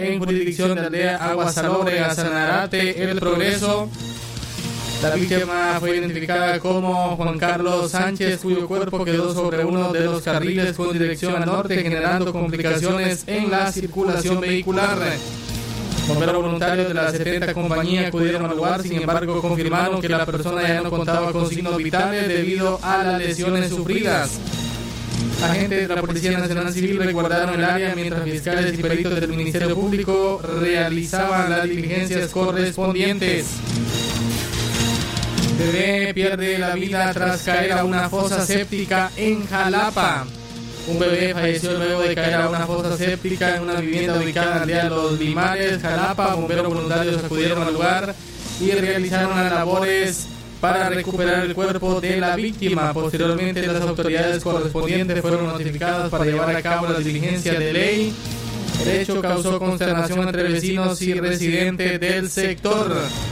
en jurisdicción de aldea Agua Salobre, Sanarate, El Progreso. La víctima fue identificada como Juan Carlos Sánchez, cuyo cuerpo quedó sobre uno de los carriles con dirección al norte, generando complicaciones en la circulación vehicular. Bomberos voluntarios de la 70 compañía acudieron al lugar, sin embargo confirmaron que la persona ya no contaba con signos vitales debido a las lesiones sufridas. Agentes de la Policía Nacional Civil resguardaron el área mientras fiscales y peritos del Ministerio Público realizaban las diligencias correspondientes. Bebé pierde la vida tras caer a una fosa séptica en Jalapa. Un bebé falleció luego de caer a una fosa séptica en una vivienda ubicada en la aldea Los Limares, Jalapa. Bomberos voluntarios acudieron al lugar y realizaron las labores para recuperar el cuerpo de la víctima. Posteriormente, las autoridades correspondientes fueron notificadas para llevar a cabo las diligencias de ley. El hecho causó consternación entre vecinos y residentes del sector.